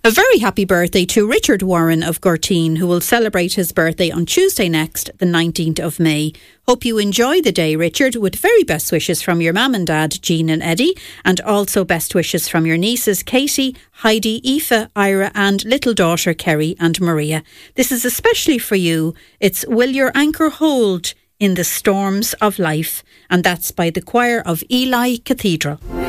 A very happy birthday to Richard Warren of Gorteen, who will celebrate his birthday on Tuesday next, the 19th of May. Hope you enjoy the day, Richard, with very best wishes from your mum and dad, Jean and Eddie, and also best wishes from your nieces, Katie, Heidi, Aoife, Ira, and little daughter, Kerry and Maria. This is especially for you. It's Will Your Anchor Hold in the Storms of Life, and that's by the choir of Ely Cathedral.